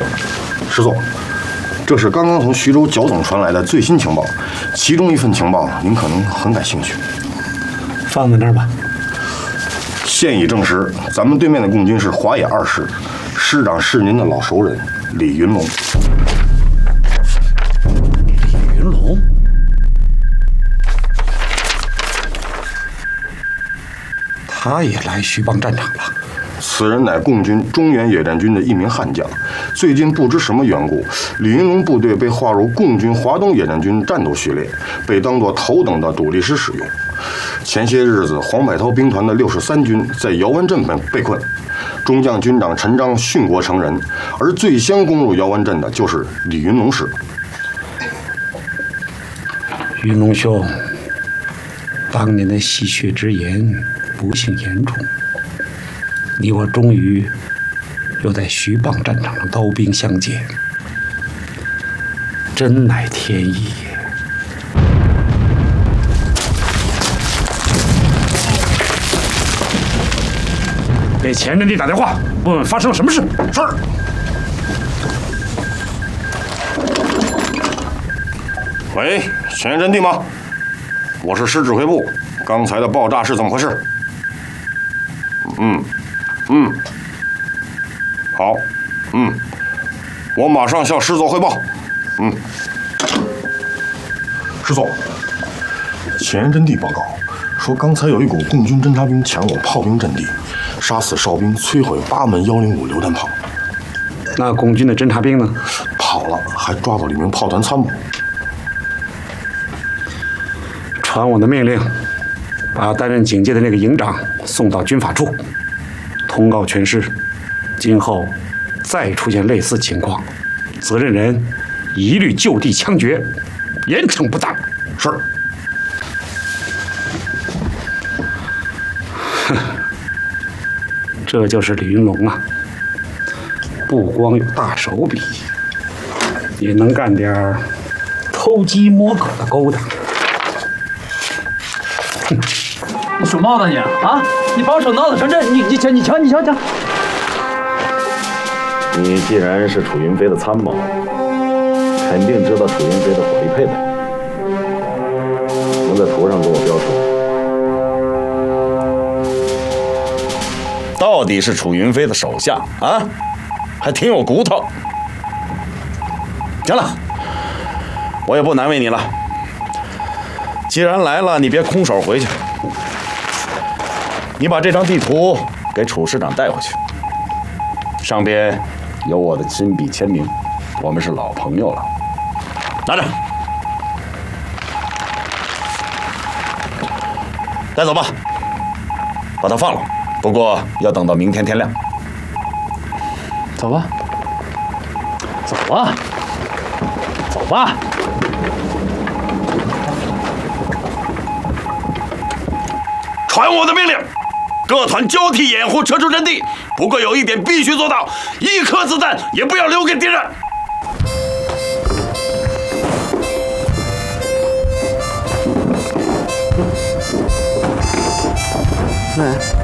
师座，这是刚刚从徐州焦总传来的最新情报，其中一份情报您可能很感兴趣。 放在那儿吧。 现已证实，咱们对面的共军是华野2师，师长是您的老熟人李云龙。 李云龙，他也来徐蚌战场了。 此人乃共军中原野战军的一名悍将，最近不知什么缘故，李云龙部队被划入共军华东野战军战斗序列，被当作头等的主力师使用。前些日子，黄百韬兵团的63军在姚湾镇被困，中将军长陈章殉国成人，而最先攻入姚湾镇的就是李云龙师。 云龙兄，当年的戏谑之言不幸言中，你我终于又在徐蚌战场上刀兵相见，真乃天意也。给前阵地打电话，问问发生了什么事。是。 喂，前阵地吗？我是师指挥部，刚才的爆炸是怎么回事？好，我马上向师座汇报。师座，前阵地报告说，刚才有一股共军侦察兵抢入炮兵阵地，杀死哨兵，摧毁8门105榴弹炮。 那共军的侦察兵呢？ 跑了，还抓到了一名炮团参谋。 传我的命令，把担任警戒的那个营长送到军法处，通告全师，今后再出现类似情况，责任人一律就地枪决，严惩不贷。 是。 哼，这就是李云龙啊！不光有大手笔，也能干点偷鸡摸狗的勾当。 你属猫的你啊！你把我手挠得成这，你瞧！ 你既然是楚云飞的参谋，肯定知道楚云飞的火力配备，能在图上给我标出。到底是楚云飞的手下啊，还挺有骨头。行了，我也不难为你了。既然来了，你别空手回去。你把这张地图给楚师长带回去，上边有我的亲笔签名，我们是老朋友了。拿着，带走吧，把他放了。不过要等到明天天亮。 走吧，走吧，走吧。 传我的命令，各团交替掩护撤出阵地。不过有一点必须做到，一颗子弹也不要留给敌人。 对。